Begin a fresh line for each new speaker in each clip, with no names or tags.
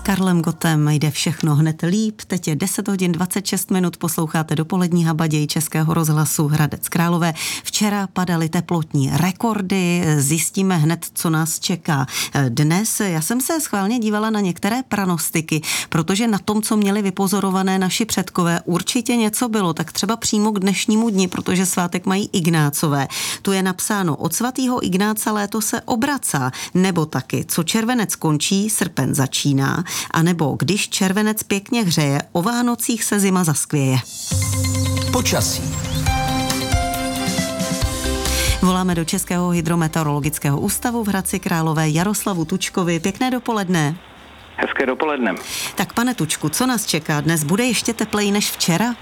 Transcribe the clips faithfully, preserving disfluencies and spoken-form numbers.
Karlem Gottem jde všechno hned líp. Teď je deset hodin dvacet šest minut, posloucháte dopolední habaděj Českého rozhlasu Hradec Králové. Včera padaly teplotní rekordy, zjistíme hned, co nás čeká dnes. Já jsem se schválně dívala na některé pranostiky, protože na tom, co měli vypozorované naši předkové, určitě něco bylo, tak třeba přímo k dnešnímu dni, protože svátek mají Ignácové. Tu je napsáno: od svatého Ignáca léto se obracá, nebo taky, co červenec končí, srpen začíná, a nebo když červenec pěkně hřeje, o Vánocích se zima zaskvěje.
Počasí.
Voláme do Českého hydrometeorologického ústavu v Hradci Králové Jaroslavu Tučkovi. Pěkné dopoledne.
Hezké dopoledne.
Tak pane Tučku, co nás čeká dnes? Bude ještě tepleji než včera?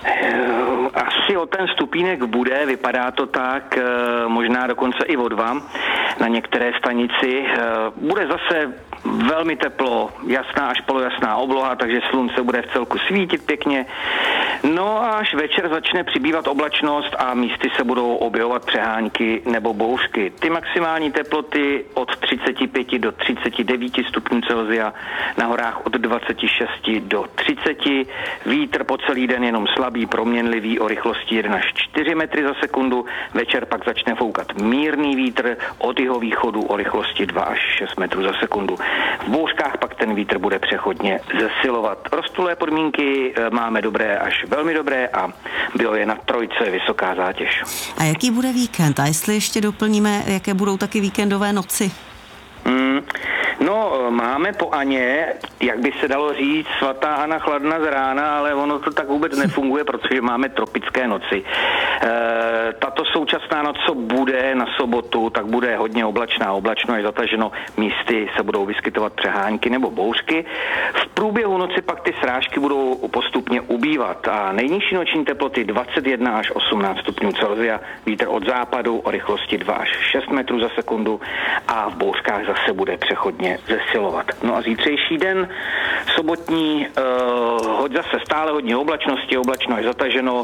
Asi o ten stupínek bude, vypadá to tak, možná dokonce i o dva na některé stanici. Bude zase velmi teplo, jasná až polojasná obloha, takže slunce bude v celku svítit pěkně. No a až večer začne přibývat oblačnost a místy se budou objevovat přehánky nebo bouřky. Ty maximální teploty od třicet pět do třicet devět stupňů Celsia, na horách od dvacet šest do třiceti. Vítr po celý den jenom slabý, proměnlivý o rychlosti jedna až čtyři metry za sekundu. Večer pak začne foukat mírný vítr od jihovýchodu o rychlosti dva až šest metrů za sekundu. V bouřkách pak ten vítr bude přechodně zesilovat. Rozptylé podmínky máme dobré až velmi dobré a bylo je na trojce vysoká zátěž.
A jaký bude víkend? A jestli ještě doplníme, jaké budou taky víkendové noci?
Hmm. No, máme po Aně, jak by se dalo říct, svatá Anna chladna z rána, ale ono to tak vůbec nefunguje, protože máme tropické noci. E, tato současná noc, co bude na sobotu, tak bude hodně oblačná, oblačno až zataženo, místy se budou vyskytovat přehánky nebo bouřky. V průběhu noci pak ty srážky budou postupně ubývat a nejnižší noční teploty dvacet jedna až osmnáct stupňů Celsia, vítr od západu o rychlosti dva až šest metrů za sekundu a v bouřkách zase bude přechodně zesilovat. No a zítřejší den, sobotní, uh, hoď zase stále hodně oblačnosti, oblačno až zataženo, uh,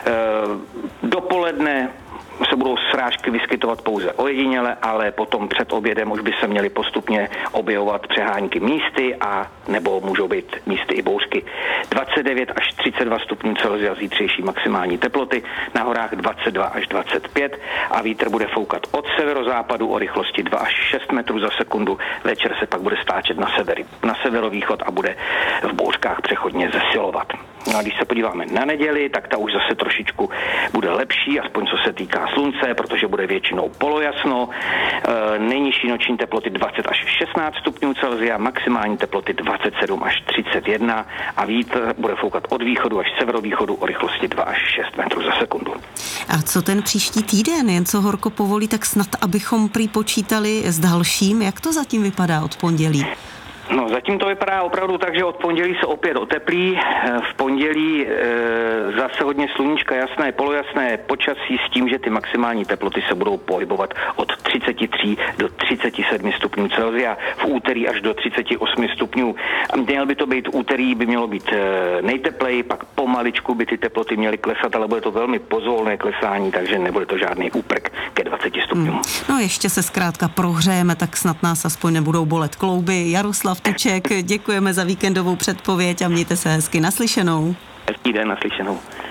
dopoledne se budou srážky vyskytovat pouze ojediněle, ale potom před obědem už by se měly postupně objevovat přehánky místy a nebo můžou být místy i bouřky. dvacet devět až třicet dva stupňů Celsia zítřejší maximální teploty, na horách dvacet dva až dvacet pět a vítr bude foukat od severozápadu o rychlosti dva až šest metrů za sekundu. Večer se pak bude stáčet na sever, na severovýchod a bude v bouřkách přechodně zesilovat. No a když se podíváme na neděli, tak ta už zase trošičku bude lepší, aspoň co se týká slunce, protože bude většinou polojasno. E, nejnižší noční teploty dvacet až šestnáct stupňů Celsia, maximální teploty dvacet sedm až třicet jedna a vítr bude foukat od východu až severovýchodu o rychlosti dva až šest metrů za sekundu.
A co ten příští týden? Jen co horko povolí, tak snad abychom prý počítali s dalším. Jak to zatím vypadá od pondělí?
No, zatím to vypadá opravdu tak, že od pondělí se opět oteplí. V pondělí e, zase hodně sluníčka, jasné, polojasné počasí s tím, že ty maximální teploty se budou pohybovat od třicet tři do třicet sedm stupňů Celsia. V úterý až do třicet osm stupňů. A měl by to být úterý, by mělo být e, nejtepleji, pak pomaličku by ty teploty měly klesat, ale bude to velmi pozvolné klesání, takže nebude to žádný úprk ke dvaceti stupňům. Hmm.
No ještě se zkrátka prohřejeme, tak snad nás aspoň nebudou bolet klouby. Jaroslav Tuček, děkujeme za víkendovou předpověď a mějte se hezky. Naslyšenou.
Hezký den, naslyšenou.